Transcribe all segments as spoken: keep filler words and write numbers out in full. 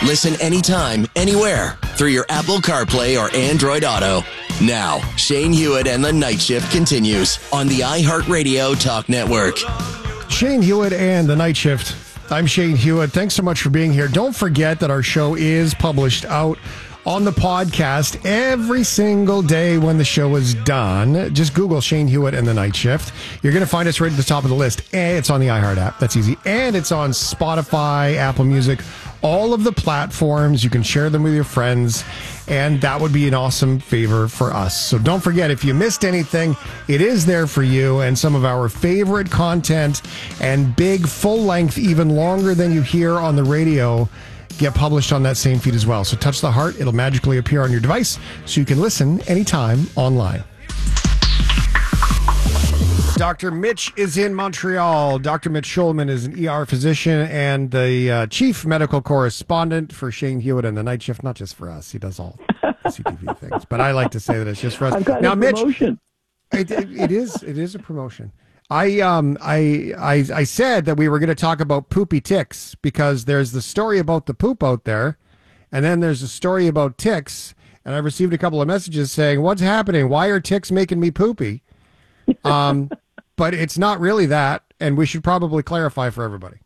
Listen anytime, anywhere through your Apple CarPlay or Android Auto. Now, Shane Hewitt and the Night Shift continues on the iHeartRadio Talk Network. Shane Hewitt and the Night Shift. I'm Shane Hewitt. Thanks so much for being here. Don't forget that our show is published out on the podcast every single day when the show is done. Just Google Shane Hewitt and the Night Shift. You're going to find us right at the top of the list. And it's on the iHeart app. That's easy. And it's on Spotify, Apple Music, all of the platforms. You can share them with your friends. And that would be an awesome favor for us. So don't forget, if you missed anything, it is there for you. And some of our favorite content and big, full length, even longer than you hear on the radio, get published on that same feed as well. So touch the heart. It'll magically appear on your device so you can listen anytime online. Doctor Mitch is in Montreal. Doctor Mitch Schulman is an E R physician and the uh, chief medical correspondent for Shane Hewitt and the Night Shift. Not just for us. He does all C T V things. But I like to say that it's just for us. I've got now, a Mitch, promotion. It, it, it is. It is a promotion. I um I I I said that we were going to talk about poopy ticks because there's the story about the poop out there, and then there's a story about ticks, and I received a couple of messages saying, "What's happening? Why are ticks making me poopy?" Um, but it's not really that, and we should probably clarify for everybody.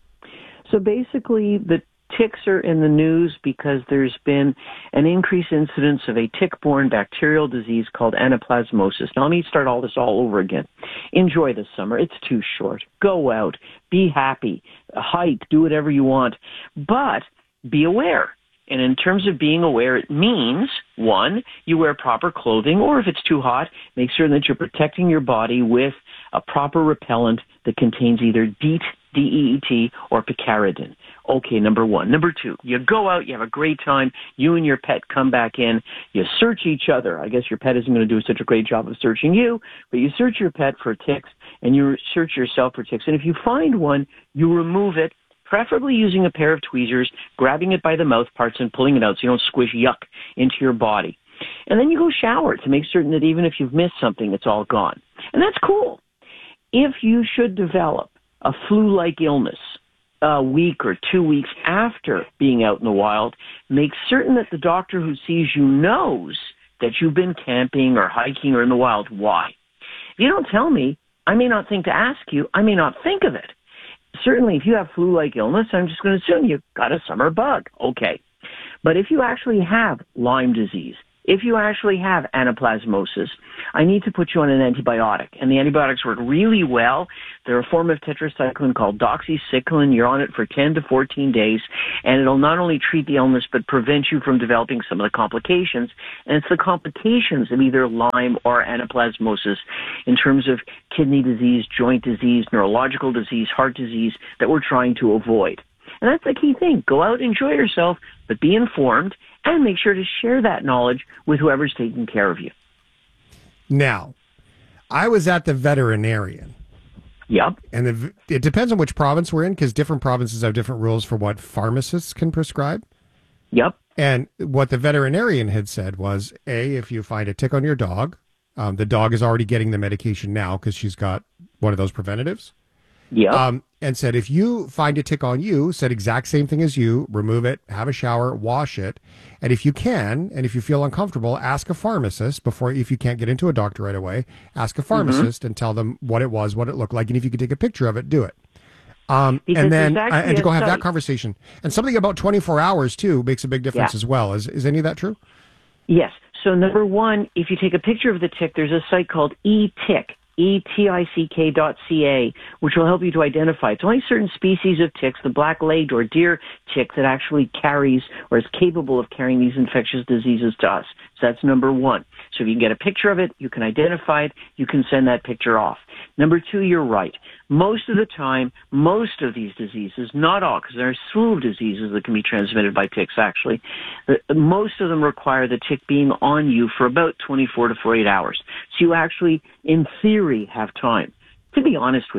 So basically, the ticks are in the news because there's been an increased incidence of a tick-borne bacterial disease called anaplasmosis. Now, let me start all this all over again. Enjoy the summer. It's too short. Go out. Be happy. Hike. Do whatever you want. But be aware. And in terms of being aware, it means, one, you wear proper clothing, or if it's too hot, make sure that you're protecting your body with a proper repellent that contains either DEET, D E E T, or picaridin. Okay, number one. Number two, you go out, you have a great time, you and your pet come back in, you search each other. I guess your pet isn't going to do such a great job of searching you, but you search your pet for ticks, and you search yourself for ticks. And if you find one, you remove it, preferably using a pair of tweezers, grabbing it by the mouth parts and pulling it out so you don't squish yuck into your body. And then you go shower to make certain that even if you've missed something, it's all gone. And that's cool. If you should develop a flu-like illness a week or two weeks after being out in the wild, make certain that the doctor who sees you knows that you've been camping or hiking or in the wild. Why? If you don't tell me, I may not think to ask you. I may not think of it. Certainly, if you have flu-like illness, I'm just going to assume you've got a summer bug. Okay. But if you actually have Lyme disease, if you actually have anaplasmosis, I need to put you on an antibiotic. And the antibiotics work really well. They're a form of tetracycline called doxycycline. You're on it for ten to fourteen days, and it'll not only treat the illness, but prevent you from developing some of the complications. And it's the complications of either Lyme or anaplasmosis in terms of kidney disease, joint disease, neurological disease, heart disease that we're trying to avoid. And that's the key thing. Go out, enjoy yourself, but be informed, and make sure to share that knowledge with whoever's taking care of you. Now, I was at the veterinarian. Yep. And the, it depends on which province we're in, because different provinces have different rules for what pharmacists can prescribe. Yep. And what the veterinarian had said was, A, if you find a tick on your dog, um, the dog is already getting the medication now because she's got one of those preventatives. Yeah. Um, and said, if you find a tick on you, said exact same thing as you, remove it, have a shower, wash it. And if you can, and if you feel uncomfortable, ask a pharmacist before, if you can't get into a doctor right away, ask a pharmacist mm-hmm. and tell them what it was, what it looked like. And if you could take a picture of it, do it. Um, and then, uh, and to go have that conversation. And something about twenty-four hours too makes a big difference yeah. as well. Is, is any of that true? Yes. So number one, if you take a picture of the tick, there's a site called eTick. E T I C K dot C A, which will help you to identify. It's only certain species of ticks, the black-legged or deer tick, that actually carries or is capable of carrying these infectious diseases to us. So that's number one. So if you can get a picture of it, you can identify it, you can send that picture off. Number two, you're right. Most of the time, most of these diseases, not all, because there are a slew of diseases that can be transmitted by ticks, actually, most of them require the tick being on you for about twenty-four to forty-eight hours. So you actually, in theory, have time. To be honest with you,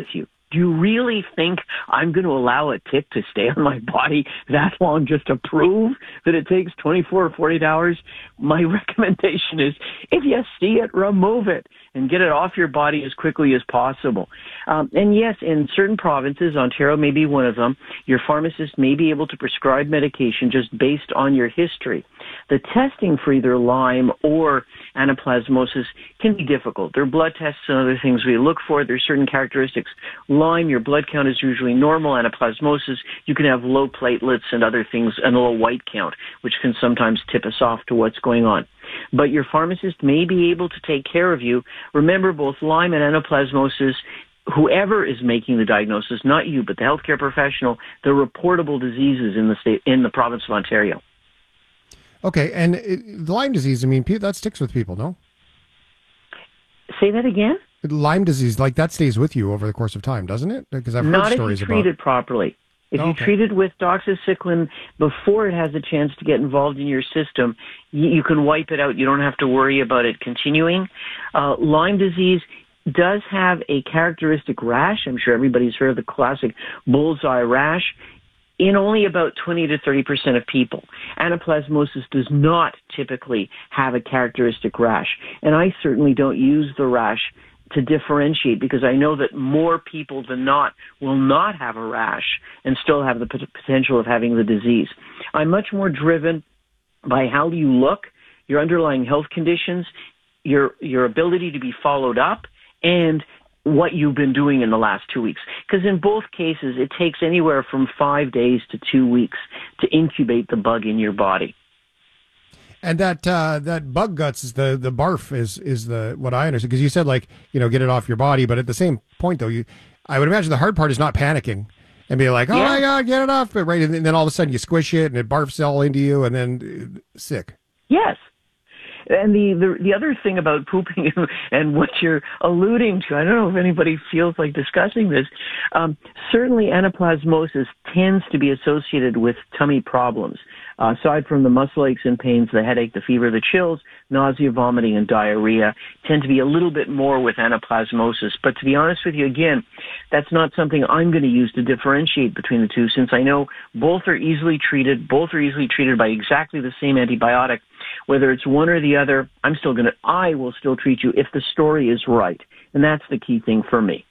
Do you really think I'm going to allow a tick to stay on my body that long just to prove that it takes twenty-four or forty-eight hours? My recommendation is, if you see it, remove it and get it off your body as quickly as possible. Um, and yes, in certain provinces, Ontario may be one of them, your pharmacist may be able to prescribe medication just based on your history. The testing for either Lyme or anaplasmosis can be difficult. There are blood tests and other things we look for. There's certain characteristics. Lyme, your blood count is usually normal. Anaplasmosis, you can have low platelets and other things and a low white count, which can sometimes tip us off to what's going on. But your pharmacist may be able to take care of you. Remember, both Lyme and anaplasmosis, whoever is making the diagnosis, not you, but the healthcare professional, they're reportable diseases in the state, in the province of Ontario. Okay, and it, Lyme disease, I mean, that sticks with people, no? Say that again? Lyme disease, like that stays with you over the course of time, doesn't it? Because I've heard Not stories if you treat about it properly. If oh, you okay. treat it with doxycycline before it has a chance to get involved in your system, you, you can wipe it out. You don't have to worry about it continuing. Uh, Lyme disease does have a characteristic rash. I'm sure everybody's heard of the classic bullseye rash. In only about twenty to thirty percent of people. Anaplasmosis does not typically have a characteristic rash. And I certainly don't use the rash to differentiate, because I know that more people than not will not have a rash and still have the pot- potential of having the disease. I'm much more driven by how you look, your underlying health conditions, your your ability to be followed up, and what you've been doing in the last two weeks. Because in both cases, it takes anywhere from five days to two weeks to incubate the bug in your body. And that uh, that bug guts is the the barf is is the what I understand, because you said, like, you know, get it off your body, but at the same point though, you I would imagine the hard part is not panicking and be like, oh yeah. my God, get it off, but right, and then all of a sudden you squish it and it barfs all into you, and then uh, sick. Yes. And the, the the other thing about pooping and what you're alluding to, I don't know if anybody feels like discussing this, um, certainly anaplasmosis tends to be associated with tummy problems. Uh, aside from the muscle aches and pains, the headache, the fever, the chills, nausea, vomiting, and diarrhea tend to be a little bit more with anaplasmosis. But to be honest with you, again, that's not something I'm going to use to differentiate between the two, since I know both are easily treated, both are easily treated by exactly the same antibiotic. Whether it's one or the other, I'm still going to, I will still treat you if the story is right. And that's the key thing for me.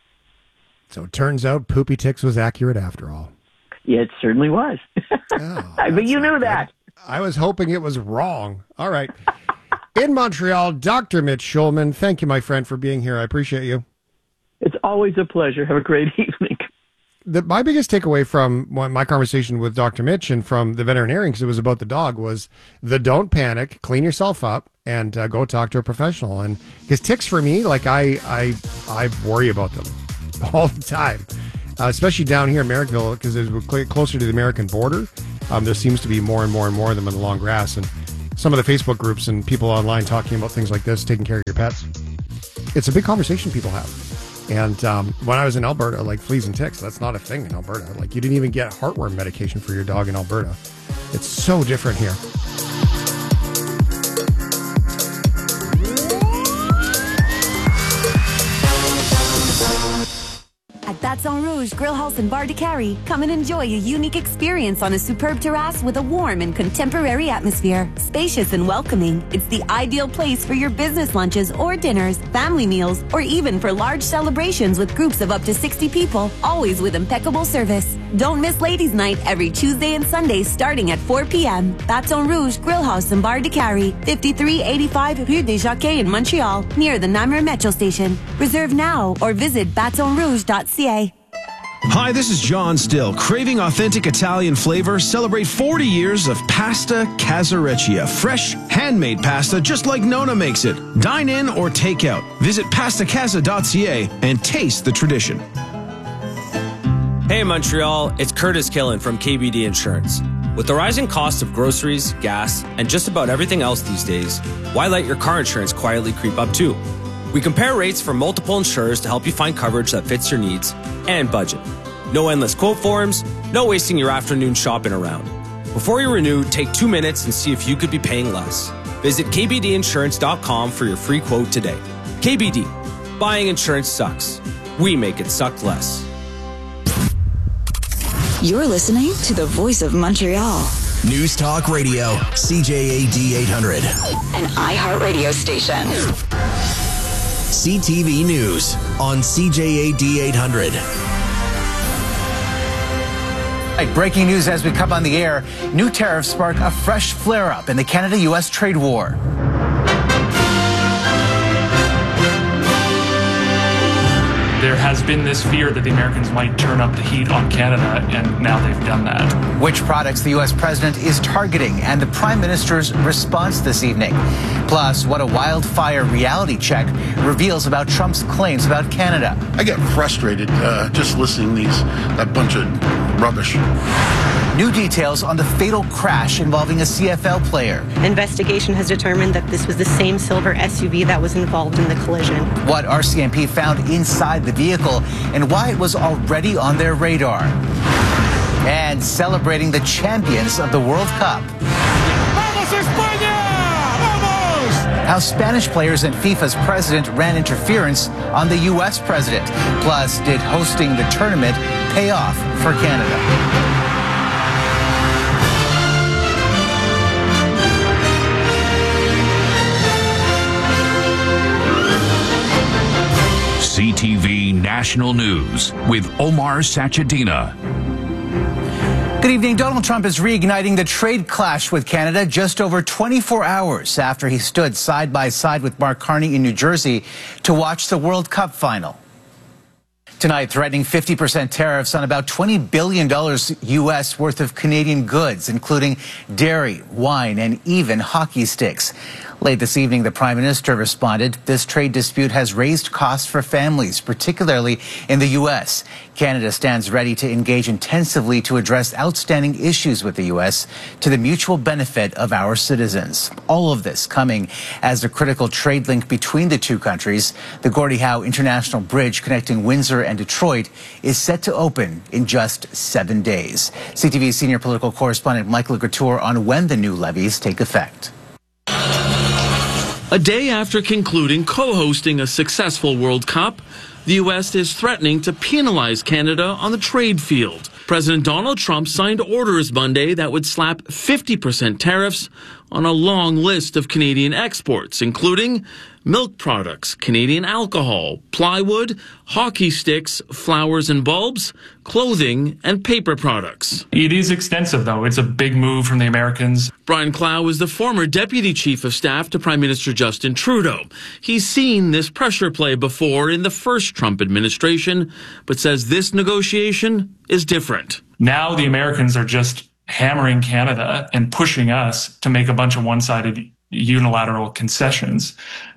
So it turns out Poopy Ticks was accurate after all. Yeah, it certainly was. Oh, but you knew that. I was hoping it was wrong. All right. In Montreal, Doctor Mitch Schulman, thank you, my friend, for being here. I appreciate you. It's always a pleasure. Have a great evening. The, my biggest takeaway from my conversation with Doctor Mitch and from the veterinarian, because it was about the dog, was the don't panic, clean yourself up, and uh, go talk to a professional. And because ticks for me, like I, I, I worry about them all the time, uh, especially down here in Merrickville, because we're closer to the American border. Um, there seems to be more and more and more of them in the long grass, and some of the Facebook groups and people online talking about things like this, taking care of your pets. It's a big conversation people have. And um, when I was in Alberta, like fleas and ticks, that's not a thing in Alberta. Like, you didn't even get heartworm medication for your dog in Alberta. It's so different here. At Baton Rouge Grill House and Bar de Carry, come and enjoy a unique experience on a superb terrace with a warm and contemporary atmosphere. Spacious and welcoming, it's the ideal place for your business lunches or dinners, family meals, or even for large celebrations with groups of up to sixty people, always with impeccable service. Don't miss Ladies' Night every Tuesday and Sunday starting at four p.m. Baton Rouge Grill House and Bar de Carry, fifty-three eighty-five Rue des Jacquets in Montreal, near the Namur Metro Station. Reserve now or visit baton rouge dot c a. Hi, this is John Still. Craving authentic Italian flavor? Celebrate forty years of Pasta Casareccia. Fresh, handmade pasta just like Nona makes it. Dine in or take out. Visit pasta casa dot c a and taste the tradition. Hey Montreal, it's Curtis Killen from K B D Insurance. With the rising cost of groceries, gas, and just about everything else these days, why let your car insurance quietly creep up too? We compare rates from multiple insurers to help you find coverage that fits your needs and budget. No endless quote forms, no wasting your afternoon shopping around. Before you renew, take two minutes and see if you could be paying less. Visit k b d insurance dot com for your free quote today. K B D. Buying insurance sucks. we make it suck less. You're listening to the voice of Montreal. News Talk Radio, C J A D eight hundred. An iHeartRadio station. C T V News on C J A D eight hundred. Right, breaking news as we come on the air. New tariffs spark a fresh flare-up in the Canada U S trade war. There has been this fear that the Americans might turn up the heat on Canada, and now they've done that. Which products the U S president is targeting and the prime minister's response this evening. Plus, what a wildfire reality check reveals about Trump's claims about Canada. I get frustrated uh, just listening to these, that bunch of rubbish. New details on the fatal crash involving a C F L player. Investigation has determined that this was the same silver S U V that was involved in the collision. What R C M P found inside the vehicle and why it was already on their radar. And celebrating the champions of the World Cup. How Spanish players and FIFA's president ran interference on the U S president. Plus, did hosting the tournament pay off for Canada? C T V National News with Omar Sachedina. Good evening. Donald Trump is reigniting the trade clash with Canada just over twenty-four hours after he stood side by side with Mark Carney in New Jersey to watch the World Cup final. Tonight, threatening fifty percent tariffs on about twenty billion dollars U S worth of Canadian goods, including dairy, wine, and even hockey sticks. Late this evening, the Prime Minister responded, this trade dispute has raised costs for families, particularly in the U S. Canada stands ready to engage intensively to address outstanding issues with the U S to the mutual benefit of our citizens. All of this coming as the critical trade link between the two countries, the Gordie Howe International Bridge connecting Windsor and Detroit, is set to open in just seven days. C T V senior political correspondent Michael Couture on when the new levies take effect. A day after concluding co-hosting a successful World Cup, the U S is threatening to penalize Canada on the trade field. President Donald Trump signed orders Monday that would slap fifty percent tariffs on a long list of Canadian exports, including milk products, Canadian alcohol, plywood, hockey sticks, flowers and bulbs, clothing, and paper products. It is extensive, though. It's a big move from the Americans. Brian Clow is the former Deputy Chief of Staff to Prime Minister Justin Trudeau. He's seen this pressure play before in the first Trump administration, but says this negotiation is different. Now the Americans are just hammering Canada and pushing us to make a bunch of one-sided unilateral concessions.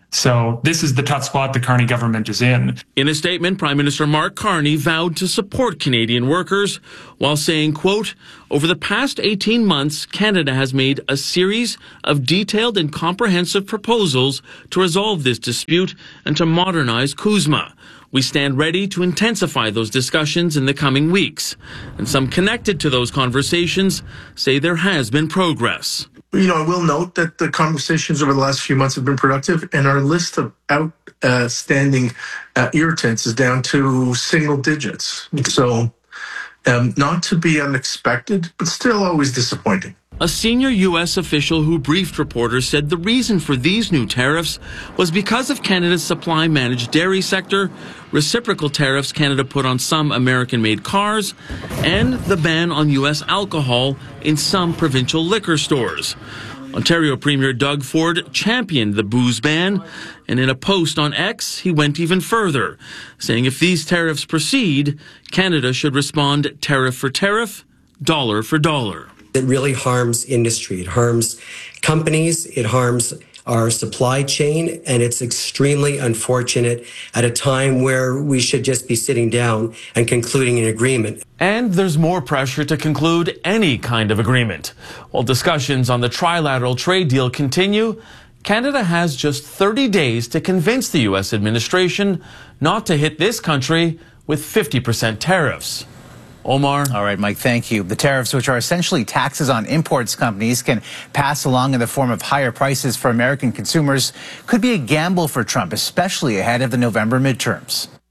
So this is the tough spot the Carney government is in. In a statement, Prime Minister Mark Carney vowed to support Canadian workers while saying, quote, over the past eighteen months, Canada has made a series of detailed and comprehensive proposals to resolve this dispute and to modernize CUSMA. We stand ready to intensify those discussions in the coming weeks. And some connected to those conversations say there has been progress. You know, I will note that the conversations over the last few months have been productive, and our list of outstanding uh, irritants is down to single digits. So, um, not to be unexpected, but still always disappointing. A senior U S official who briefed reporters said the reason for these new tariffs was because of Canada's supply-managed dairy sector, reciprocal tariffs Canada put on some American-made cars, and the ban on U S alcohol in some provincial liquor stores. Ontario Premier Doug Ford championed the booze ban, and in a post on X, he went even further, saying if these tariffs proceed, Canada should respond tariff for tariff, dollar for dollar. It really harms industry. It harms companies. It harms our supply chain. And it's extremely unfortunate at a time where we should just be sitting down and concluding an agreement. And there's more pressure to conclude any kind of agreement. While discussions on the trilateral trade deal continue, Canada has just thirty days to convince the U S administration not to hit this country with fifty percent tariffs. Omar. All right, Mike, thank you. The tariffs, which are essentially taxes on imports companies can pass along in the form of higher prices for American consumers, could be a gamble for Trump, especially ahead of the November midterms.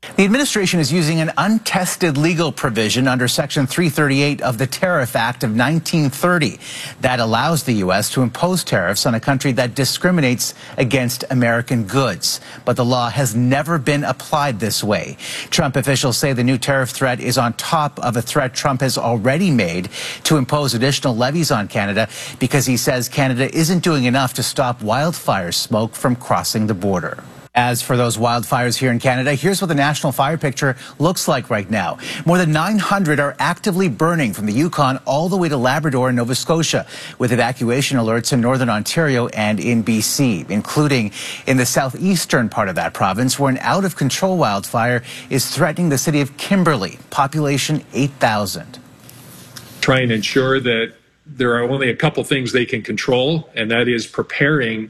The administration is using an untested legal provision under Section three thirty-eight of the Tariff Act of nineteen thirty that allows the U S to impose tariffs on a country that discriminates against American goods. But the law has never been applied this way. Trump officials say the new tariff threat is on top of a threat Trump has already made to impose additional levies on Canada because he says Canada isn't doing enough to stop wildfire smoke from crossing the border. As for those wildfires here in Canada, here's what the national fire picture looks like right now. More than nine hundred are actively burning from the Yukon all the way to Labrador and Nova Scotia, with evacuation alerts in Northern Ontario and in B C, including in the southeastern part of that province, where an out-of-control wildfire is threatening the city of Kimberley, population eight thousand. Try and ensure that there are only a couple things they can control, and that is preparing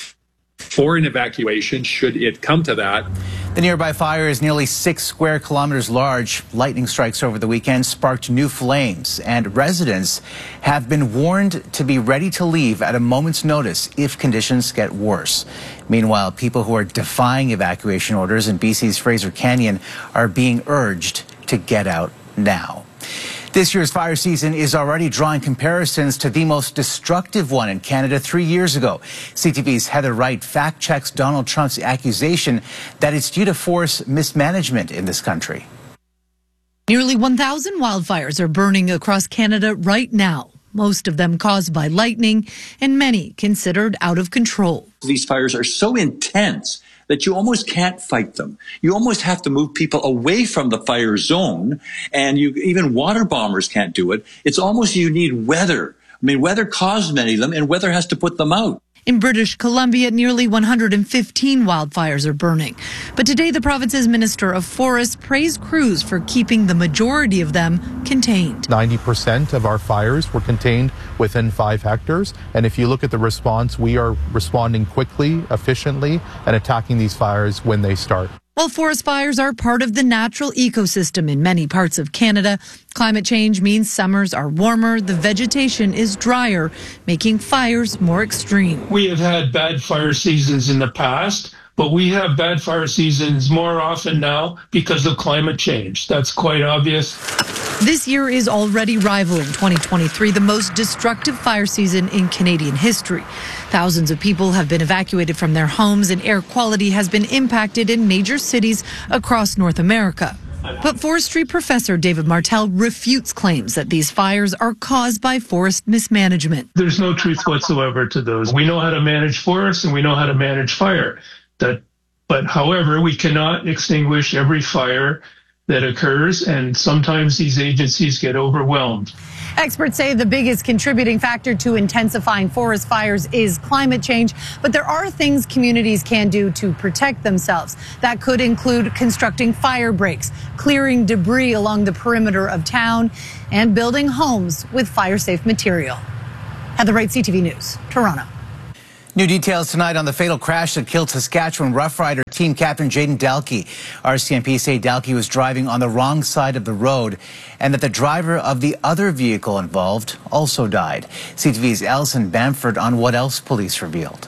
for an evacuation should it come to that. The nearby fire is nearly six square kilometers large. Lightning strikes over the weekend sparked new flames, and residents have been warned to be ready to leave at a moment's notice if conditions get worse. Meanwhile, people who are defying evacuation orders in B C's Fraser Canyon are being urged to get out now. This year's fire season is already drawing comparisons to the most destructive one in Canada three years ago. C T V's Heather Wright fact-checks Donald Trump's accusation that it's due to forest mismanagement in this country. Nearly one thousand wildfires are burning across Canada right now, most of them caused by lightning and many considered out of control. These fires are so intense that you almost can't fight them. You almost have to move people away from the fire zone, and you even water bombers can't do it. It's almost you need weather. I mean, weather caused many of them, and weather has to put them out. In British Columbia, nearly one hundred fifteen wildfires are burning. But today, the province's Minister of Forests praised crews for keeping the majority of them contained. ninety percent of our fires were contained within five hectares. And if you look at the response, we are responding quickly, efficiently, and attacking these fires when they start. While forest fires are part of the natural ecosystem in many parts of Canada, climate change means summers are warmer, the vegetation is drier, making fires more extreme. We have had bad fire seasons in the past, but we have bad fire seasons more often now because of climate change. That's quite obvious. This year is already rivaling twenty twenty-three, the most destructive fire season in Canadian history. Thousands of people have been evacuated from their homes, and air quality has been impacted in major cities across North America. But forestry professor David Martel refutes claims that these fires are caused by forest mismanagement. There's no truth whatsoever to those. We know how to manage forests and we know how to manage fire. That, but however, we cannot extinguish every fire that occurs, and sometimes these agencies get overwhelmed. Experts say the biggest contributing factor to intensifying forest fires is climate change, but there are things communities can do to protect themselves. That could include constructing fire breaks, clearing debris along the perimeter of town, and building homes with fire-safe material. Heather Wright, C T V News, Toronto. New details tonight on the fatal crash that killed Saskatchewan Rough Rider team captain Jaden Dalkey. R C M P say Dalkey was driving on the wrong side of the road and that the driver of the other vehicle involved also died. C T V's Alison Bamford on what else police revealed.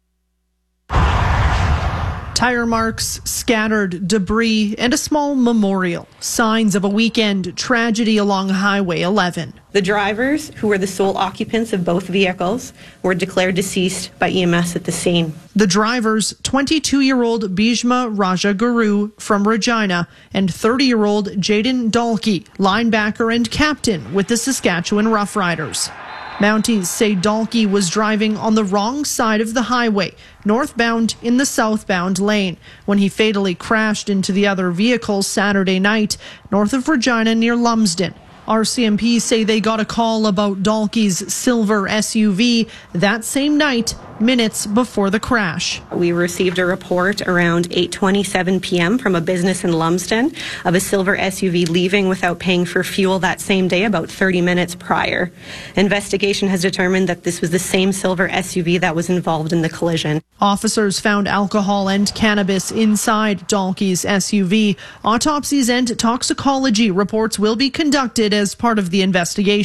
Tire marks, scattered debris, and a small memorial. Signs of a weekend tragedy along Highway eleven. The drivers, who were the sole occupants of both vehicles, were declared deceased by E M S at the scene. The drivers, twenty-two-year-old Bijma Rajaguru from Regina and thirty-year-old Jaden Dalkey, linebacker and captain with the Saskatchewan Roughriders. Mounties say Dalkey was driving on the wrong side of the highway, northbound in the southbound lane, when he fatally crashed into the other vehicle Saturday night north of Regina near Lumsden. R C M P say they got a call about Dalkey's silver S U V that same night, minutes before the crash. We received a report around eight twenty-seven p.m. from a business in Lumsden of a silver S U V leaving without paying for fuel that same day, about thirty minutes prior. Investigation has determined that this was the same silver S U V that was involved in the collision. Officers found alcohol and cannabis inside Dalkey's S U V. Autopsies and toxicology reports will be conducted as part of the investigation.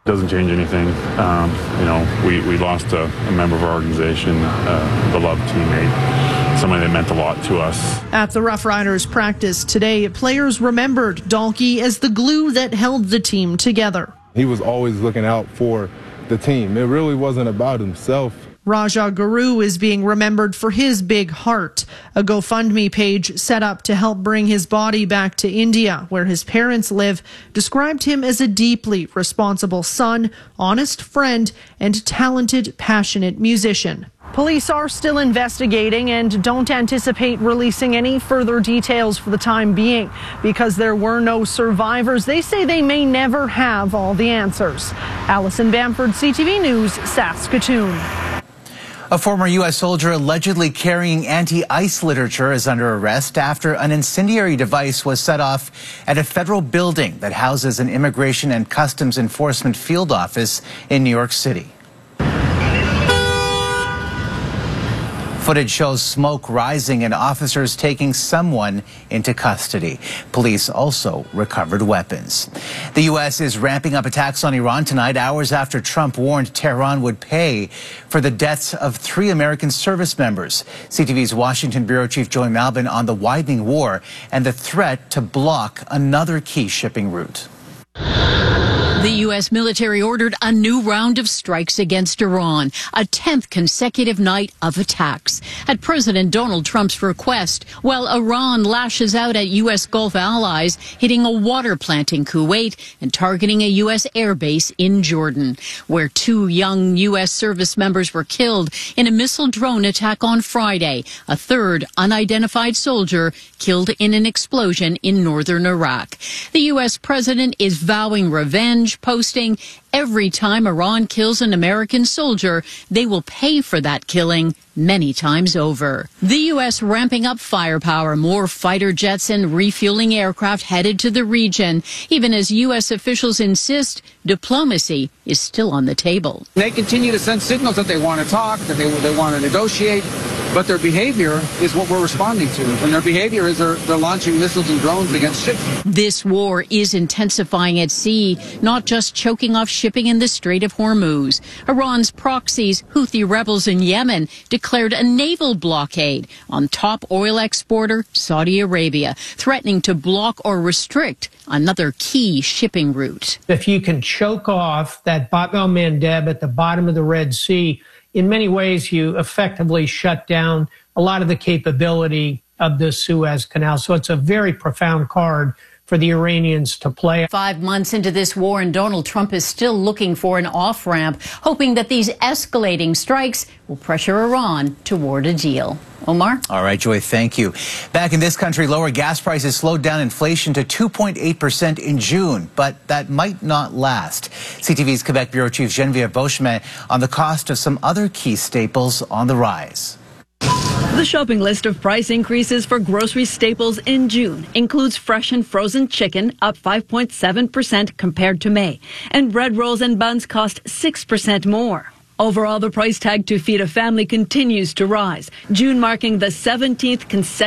Doesn't change anything. Um, you know, we, we lost a, a member of our organization, uh, beloved teammate, somebody that meant a lot to us. At the Rough Riders practice today, players remembered Dalkey as the glue that held the team together. He was always looking out for the team. It really wasn't about himself. Raja Guru is being remembered for his big heart. A GoFundMe page set up to help bring his body back to India, where his parents live, described him as a deeply responsible son, honest friend, and talented, passionate musician. Police are still investigating and don't anticipate releasing any further details for the time being. Because there were no survivors, they say they may never have all the answers. Allison Bamford, C T V News, Saskatoon. A former U S soldier allegedly carrying anti-ICE literature is under arrest after an incendiary device was set off at a federal building that houses an Immigration and Customs Enforcement field office in New York City. Footage shows smoke rising and officers taking someone into custody. Police also recovered weapons. The U S is ramping up attacks on Iran tonight, hours after Trump warned Tehran would pay for the deaths of three American service members. C T V's Washington Bureau Chief Joy Malbin on the widening war and the threat to block another key shipping route. The U S military ordered a new round of strikes against Iran, a tenth consecutive night of attacks. At President Donald Trump's request, while Iran lashes out at U S Gulf allies, hitting a water plant in Kuwait and targeting a U S airbase in Jordan, where two young U S service members were killed in a missile drone attack on Friday. A third unidentified soldier killed in an explosion in northern Iraq. The U S president is vowing revenge, posting, "Every time Iran kills an American soldier, they will pay for that killing many times over." The U S ramping up firepower, more fighter jets and refueling aircraft headed to the region, even as U S officials insist diplomacy is still on the table. They continue to send signals that they want to talk, that they, they want to negotiate, but their behavior is what we're responding to. And their behavior is they're, they're launching missiles and drones against ships. This war is intensifying at sea, not just choking off shipping in the Strait of Hormuz. Iran's proxies, Houthi rebels in Yemen, declared a naval blockade on top oil exporter Saudi Arabia, threatening to block or restrict another key shipping route. If you can choke off that Bab el-Mandeb at the bottom of the Red Sea, in many ways you effectively shut down a lot of the capability of the Suez Canal. So it's a very profound card for the Iranians to play. Five months into this war, and Donald Trump is still looking for an off-ramp, hoping that these escalating strikes will pressure Iran toward a deal. Omar? All right, Joy, thank you. Back in this country, lower gas prices slowed down inflation to two point eight percent in June, but that might not last. C T V's Quebec Bureau Chief Geneviève Beauchemin on the cost of some other key staples on the rise. The shopping list of price increases for grocery staples in June includes fresh and frozen chicken up five point seven percent compared to May, and bread rolls and buns cost six percent more. Overall, the price tag to feed a family continues to rise, June marking the seventeenth consecutive